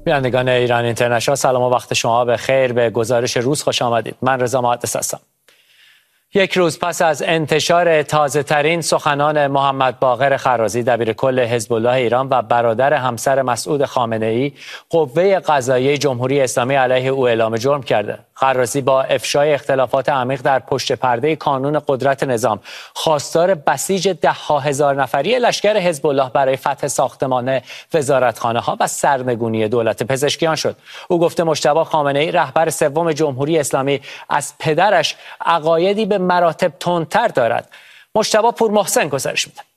بینندگان ایران اینترنشنال، سلام و وقت شما بخیر. به گزارش روز خوش آمدید. من رضا محدث هستم. یک روز پس از انتشار تازه‌ترین سخنان محمد باقر خرازی دبیرکل حزب الله ایران و برادر همسر مسعود خامنه‌ای، قوه قضاییه جمهوری اسلامی علیه او اعلام جرم کرده. خرازی با افشای اختلافات عمیق در پشت پرده کانون قدرت نظام خواستار بسیج ده‌ها هزار نفری لشکر حزب الله برای فتح ساختمان وزارتخانه‌ها و سرنگونی دولت پزشکیان شد. او گفته مجتبی خامنه‌ای رهبر سوم جمهوری اسلامی از پدرش عقایدی به مراتب تندتر دارد. مجتبی پورمحسن گزارش میده.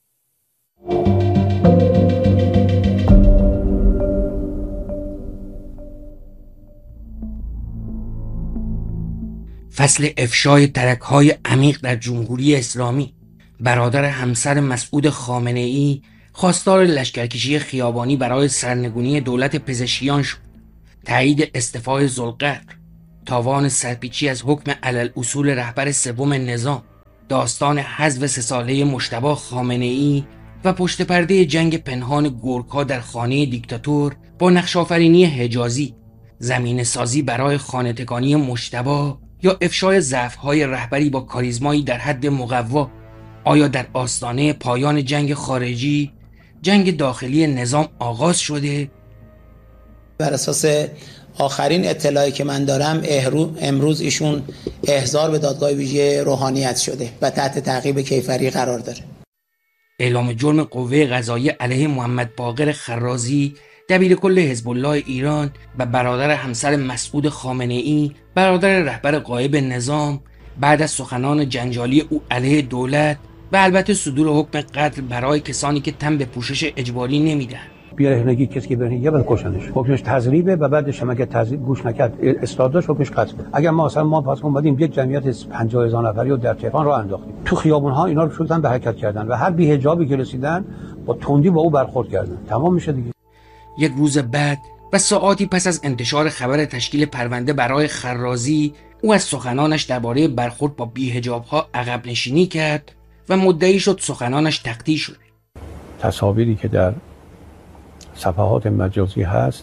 فصل افشای ترک‌های عمیق در جمهوری اسلامی. برادر همسر مسعود خامنه‌ای خواستار لشکرکشی خیابانی برای سرنگونی دولت پزشکیان شد. تایید استعفای ذوالقرن، تاوان سرپیچی از حکم علالاصول رهبر سوم نظام، داستان حذف 3 ساله مجتبی خامنه‌ای و پشت پرده جنگ پنهان گورکا در خانه دیکتاتور با نقش‌آفرینی حجازی، زمینه سازی برای خانه‌تکانی مجتبی یا افشای ضعف‌های رهبری با کاریزمایی در حد مقوا. آیا در آستانه پایان جنگ خارجی، جنگ داخلی نظام آغاز شده؟ بر اساس آخرین اطلاعی که من دارم امروز ایشون احضار به دادگاه ویژه روحانیت شده و تحت تعقیب کیفری قرار داره. اعلام جرم قوه قضاییه علیه محمد باقر خرازی دبیرکل حزب الله ایران و برادر همسر مسعود خامنه‌ای، برادر رهبر غایب نظام، بعد از سخنان جنجالی او علیه دولت و البته صدور حکم قتل برای کسانی که تن به پوشش اجباری نمیدن. بی‌رحمانگی کسی که برهنگی بعد کشنش، حکمش تضریبه و بعدش هم اگه تضریب گوش نکرد اصلاح داشت حکمش قتله. اگر ما پس اومدیم یک جمعیت 50000 نفری رو در تهران راه انداختیم، تو خیابون ها اینا رو شدن به حرکت کردن و هر بی حجابی که رسیدن با تندی با او برخورد کردن. تمام میشه دیگه. یک روز بعد و ساعاتی پس از انتشار خبر تشکیل پرونده برای خرازی، او از سخنانش درباره برخورد با بی‌حجاب‌ها عقب نشینی کرد و مدعی شد سخنانش تقطیع شده. تصاویری که در صفحات مجازی هست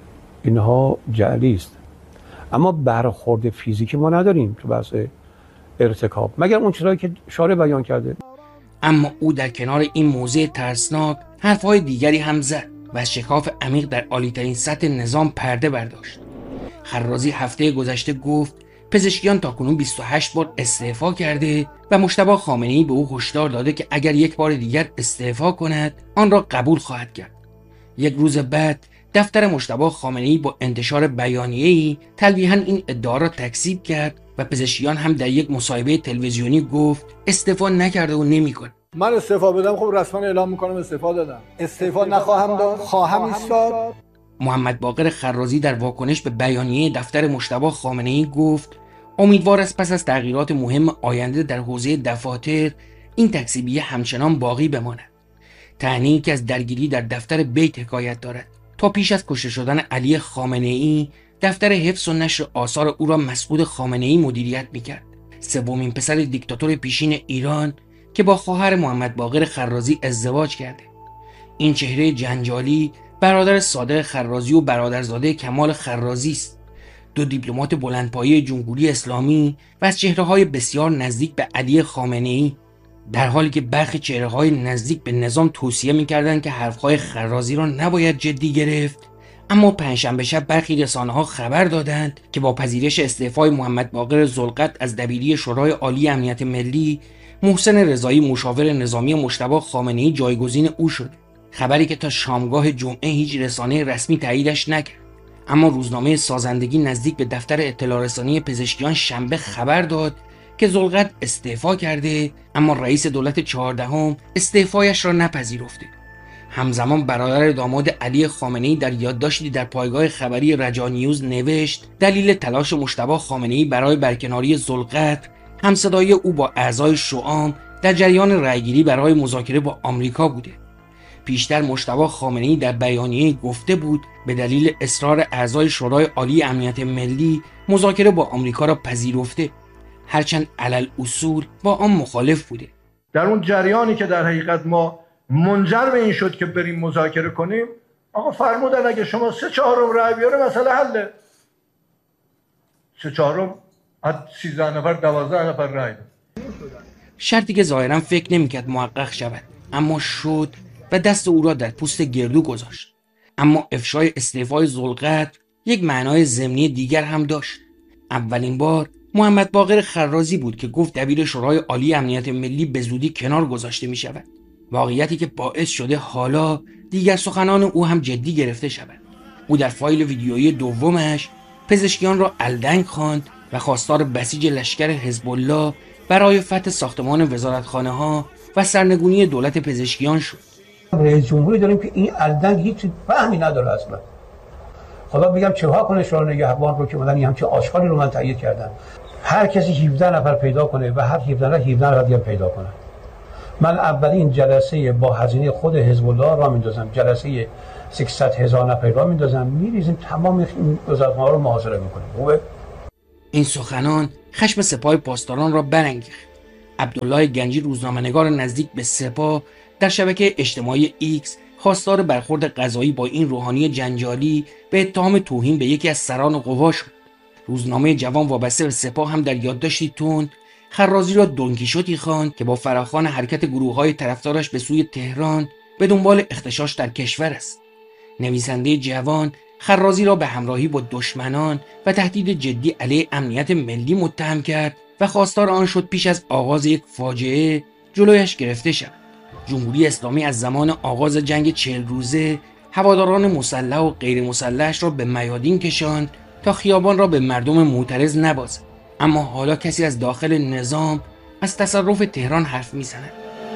اینها جعلی است، اما برخورد فیزیکی ما نداریم تو بحث ارتکاب، مگر اون چیزایی که شارع بیان کرده. اما او در کنار این موضع ترسناک حرفهای دیگری هم زد و از شکاف عمیق در عالی‌ترین سطح نظام پرده برداشت. خرازی هفته گذشته گفت پزشکیان تاکنون 28 بار استعفا کرده و مجتبی خامنه‌ای به او هشدار داده که اگر یک بار دیگر استعفا کند آن را قبول خواهد کرد. یک روز بعد دفتر مجتبی خامنه‌ای با انتشار بیانیه‌ای تلویحاً این ادعا را تکذیب کرد و پزشکیان هم در یک مصاحبه تلویزیونی گفت استعفا نکرده و نمی‌کنه. من استعفا بدم خب رسما اعلام میکنم استعفا دادم. استعفا نخواهم داد، خواهم ایستاد. محمد باقر خرازی در واکنش به بیانیه دفتر مجتبی خامنه‌ای گفت امیدوار است پس از تغییرات مهم آینده در حوزه دفاتر این تکذیبیه همچنان باقی بماند. طعنه‌ای که از درگیری در دفتر بیت حکایت دارد. تا پیش از کشته شدن علی خامنه‌ای، دفتر حفظ و نشر آثار او را مسعود خامنه‌ای مدیریت می‌کرد. سومین پسر دیکتاتور پیشین ایران که با خواهر محمد باقر خرازی ازدواج کرده. این چهره جنجالی برادر صادق خرازی و برادرزاده کمال خرازی است. 2 دیپلمات بلندپایه جمهوری اسلامی و از چهره‌های بسیار نزدیک به علی خامنه‌ای، در حالی که برخی چهره‌های نزدیک به نظام توصیه می‌کردند که حرف‌های خرازی را نباید جدی گرفت، اما پنجشنبه شب برخی رسانه‌ها خبر دادند که با پذیرش استعفای محمد باقر ذوالقرن از دبیری شورای عالی امنیت ملی، محسن رضایی مشاور نظامی مجتبی خامنه‌ای جایگزین او شد. خبری که تا شامگاه جمعه هیچ رسانه رسمی تاییدش نکرد، اما روزنامه سازندگی نزدیک به دفتر اطلاع رسانی پزشکیان شنبه خبر داد که ذوالقرن استعفا کرده، اما رئیس دولت 14 استعفایش را نپذیرفته. همزمان برادر داماد علی خامنه‌ای در یادداشتی در پایگاه خبری رجا نیوز نوشت دلیل تلاش مجتبی خامنه‌ای برای برکناری ذوالقرن همصدایی او با اعضای شوام در جریان رأیگیری برای مذاکره با آمریکا بوده. پیشتر مجتبی خامنه‌ای در بیانیه گفته بود به دلیل اصرار اعضای شورای عالی امنیت ملی مذاکره با آمریکا را پذیرفته، هرچند علالاصول با آن مخالف بوده. در اون جریانی که در حقیقت ما منجر به این شد که بریم مذاکره کنیم، آقا فرمودن اگه شما 3/4 رای بیاره مسئله حله. 3/4 از 13 نفر 12 نفر رای داد. شرطی که ظاهرا فکر نمی‌کرد محقق شود، اما شد و دست او را در پوست گردو گذاشت. اما افشای استعفای ذوالقدر یک معنای ضمنی دیگر هم داشت. اولین بار محمد باقر خرازی بود که گفت دبیر شورای عالی امنیت ملی به زودی کنار گذاشته می شود. واقعیتی که باعث شده حالا دیگر سخنان او هم جدی گرفته شود. او در فایل ویدیویی دومش پزشکیان را الدنگ خواند و خواستار بسیج لشکر حزب الله برای فتح ساختمان وزارتخانه ها و سرنگونی دولت پزشکیان شد. رئیس جمهوری داریم که این الدنگ هیچ فهمی نداره اصلا. خدا بگم چه‌ها کنه شورای نگهبان رو که مثلا همچین آشغالی رو من تایید کردم. هر کسی 17 نفر پیدا کنه و هر 17 نفر دیگه پیدا کنه. من اولین جلسه با هزینه خود حزب الله را میندازم، جلسه 600,000 نفر را میندازم، میریزیم تمام این وزارتخانه رو محاصره میکنیم. خوبه؟ این سخنان خشم سپاه پاسداران را برانگیخت. عبدالله گنجی روزنامه‌نگار نزدیک به سپاه در شبکه اجتماعی ایکس خواستار برخورد قضایی با این روحانی جنجالی به اتهام توهین به یکی از سران قوا شد. روزنامه جوان وابسته به سپاه هم در یادداشتی تند خرازی را دونکیشوتی خواند که با فراخوان حرکت گروه‌های طرفدارش به سوی تهران به دنبال اختشاش در کشور است. نویسنده جوان خرازی را به همراهی با دشمنان و تهدید جدی علیه امنیت ملی متهم کرد و خواستار آن شد پیش از آغاز یک فاجعه جلویش گرفته شد. جمهوری اسلامی از زمان آغاز جنگ 40 روزه هواداران مسلح و غیر مسلحش را به میادین کشاند تا خیابان را به مردم معترض نبازد. اما حالا کسی از داخل نظام از تصرف تهران حرف میزند.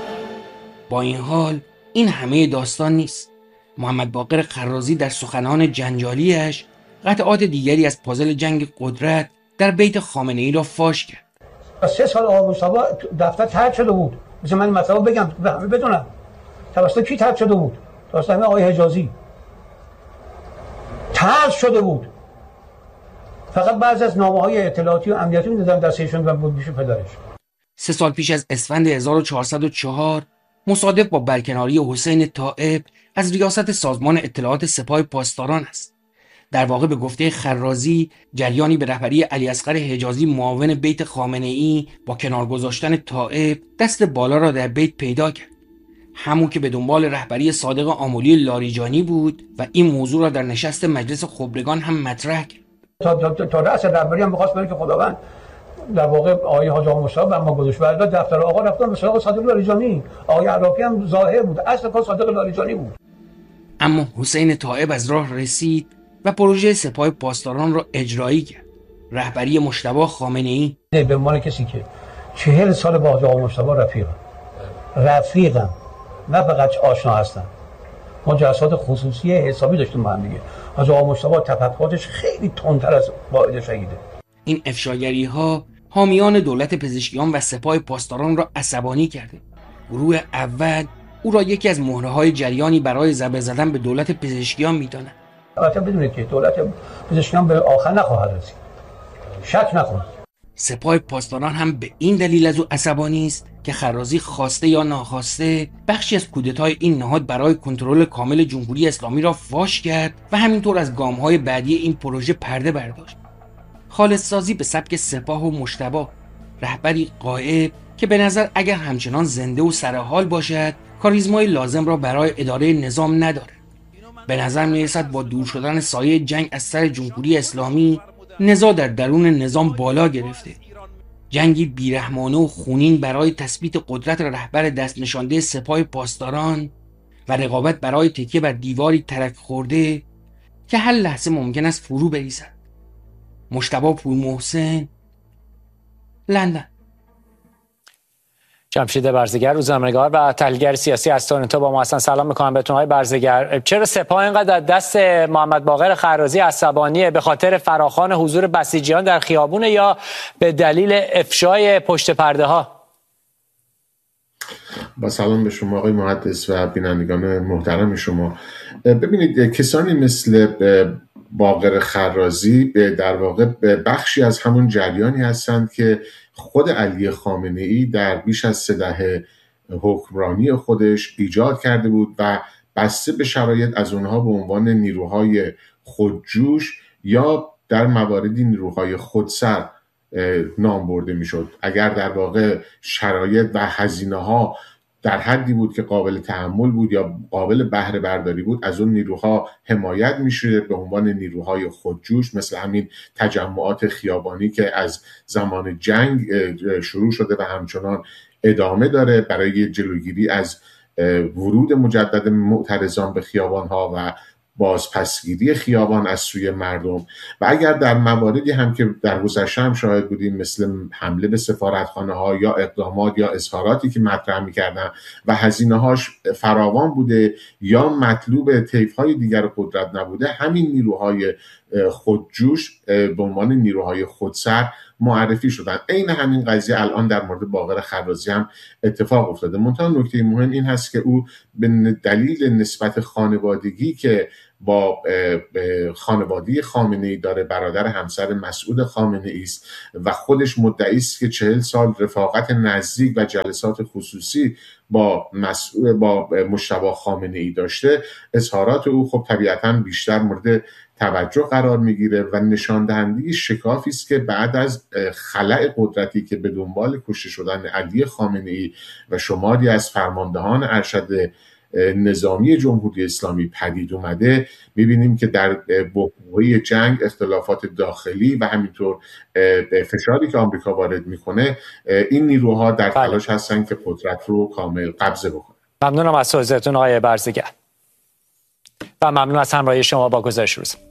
با این حال این همه داستان نیست. محمد باقر خرازی در سخنان جنجالیش قطعات دیگری از پازل جنگ قدرت در بیت خامنه‌ای را فاش کرد. 3 سال آقا مصطفی دفتر طرد شده بود. مثلا من مثلا بگم بدونم توسط کی طرد شده بود؟ توسط همه آقای حجازی طرد شده بود. فقط بعضی از نامه‌های اطلاعاتی و امنیتی می‌دادن دستشون و بود میشه پدرش. 3 سال پیش از اسفند 1404 مصادف با برکناری حسین طائب از ریاست سازمان اطلاعات سپاه پاسداران است. در واقع به گفته خرازی جریانی به رهبری علیاصغر حجازی معاون بیت خامنه‌ای با کنار گذاشتن طائب دست بالا را در بیت پیدا کرد. همون که به دنبال رهبری صادق آملی لاریجانی بود و این موضوع را در نشست مجلس خبرگان هم مطرح کرد. تا رأس رهبری هم می‌خواست بره که خداوند در واقع آقای حاج آقا مصطفی و ما گذاشت بعد دفتر آقا رفتن به سراغ صادق لاریجانی. آقای عراقی هم ظاهر بود، اصل کار صادق لاریجانی بود. اما حسین طائب از راه رسید و پروژه سپاه پاسداران را اجرایی کرد. رهبری مجتبی خامنه‌ای به عنوان کسی که 40 سال با حاج آقا مصطفی رفیقم نه فقط آشنا هستم، ما جلسات خصوصی حسابی داشتیم با هم دیگه. حاج آقا مصطفی تفکراتش خیلی تندتر از واحد شهیده. این افشاگری ها حامیان دولت پزشکیان و سپاه پاسداران را عصبانی کرده. گروه اول او را یکی از مهره‌های جریانی برای ضربه زدن به دولت پزشکیان می‌داند. البته بدونید که دولت پزشکیان به آخر نخواهد رسید. شک نکن. سپاه پاسداران هم به این دلیل از او عصبانی است که خرازی خواسته یا ناخواسته بخشی از کودتای این نهاد برای کنترل کامل جمهوری اسلامی را فاش کرد و همینطور از گام‌های بعدی این پروژه پرده برداشت. خالص‌سازی به سبک سپاه و مجتبی، رهبری غائب که به نظر اگر همچنان زنده و سرحال باشد کاریزمای لازم را برای اداره نظام ندارد. به نظر می‌رسد با دور شدن سایه جنگ از سر جمهوری اسلامی نزاع در درون نظام بالا گرفته. جنگی بیرحمانه و خونین برای تثبیت قدرت رهبر دست نشانده سپاه پاسداران و رقابت برای تکیه بر دیواری ترک خورده که هر لحظه ممکن است فرو بریزد. مجتبی پورمحسن، لندن. جمشید برزگر روزنامه‌نگار و تحلیلگر سیاسی از تورنتو با ما هستن. سلام می‌کنم بهتون آقای برزگر. چرا سپاه اینقدر از دست محمد باقر خرازی عصبانیه؟ به خاطر فراخوان حضور بسیجیان در خیابون یا به دلیل افشای پشت پرده ها؟ با سلام به شما آقای محدث و بینندگان محترم شما. ببینید کسانی مثل باقر خرازی در واقع بخشی از همون جریانی هستند که خود علی خامنه‌ای در بیش از 3 دهه حکمرانی خودش ایجاد کرده بود و بسته به شرایط از اونها به عنوان نیروهای خودجوش یا در مواردی نیروهای خودسر نام برده میشد. اگر در واقع شرایط و هزینه‌ها در حدی بود که قابل تحمل بود یا قابل بهره برداری بود، از اون نیروها حمایت میشه به عنوان نیروهای خودجوش، مثل همین تجمعات خیابانی که از زمان جنگ شروع شده و همچنان ادامه داره برای جلوگیری از ورود مجدد معترضان به خیابانها و بازپسگیری خیابان از سوی مردم. و اگر در مواردی هم که در گذشته هم شاهد بودیم مثل حمله به سفارتخانه ها یا اقدامات یا اظهاراتی که مطرح می‌کردن و هزینه‌هاش فراوان بوده یا مطلوب طیف‌های دیگر قدرت نبوده، همین نیروهای خودجوش به عنوان نیروهای خودسر معرفی شدن. عین همین قضیه الان در مورد باقر خرازی هم اتفاق افتاده. منتها نکته مهم این هست که او به دلیل نسبت خانوادگی که با خانواده خامنه‌ای داره، برادر همسر مسعود خامنه‌ای است و خودش مدعی است که 40 سال رفاقت نزدیک و جلسات خصوصی با مجتبی خامنه‌ای داشته، اظهارات او خب طبیعتاً بیشتر مورد توجه قرار میگیره و نشان دهنده شکافی است که بعد از خلأ قدرتی که به دنبال کشته شدن علی خامنه‌ای و شماری از فرماندهان ارشد نظامی جمهوری اسلامی پدید اومده، میبینیم که در بحبوحه جنگ، اختلافات داخلی و همینطور فشاری که آمریکا وارد میکنه، این نیروها در تلاش هستن که قدرت رو کامل قبضه بکنن. ممنونم از توضیحتون آقای برزگر و ممنون از همراهی شما با گزارش روز.